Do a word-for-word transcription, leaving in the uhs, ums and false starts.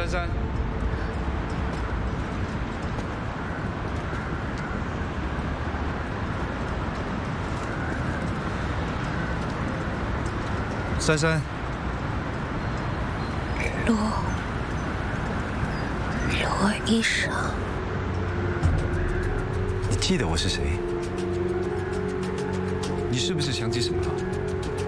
珊，珊珊， 罗，罗医生， 你记得我是谁？你是不是想起什么了？